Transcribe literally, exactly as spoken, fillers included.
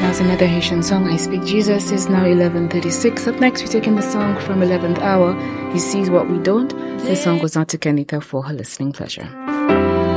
was another Haitian song. I Speak Jesus is now eleven thirty-six. Up next, we're taking the song from eleventh hour. He Sees What We Don't. The song goes out to Kenita for her listening pleasure.